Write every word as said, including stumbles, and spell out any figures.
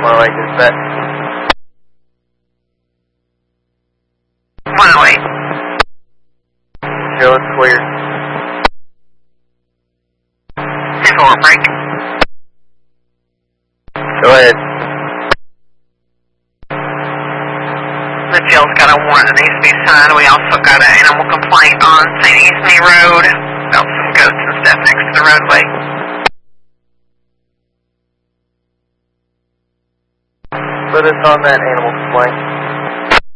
More like is that. one oh eight. Joe, it's clear. ten four, break. Go ahead. The jail's got a warrant that needs to be signed. We also got an animal complaint on Saint Anthony Road about some goats and stuff next to the roadway. Put us on that animal complaint.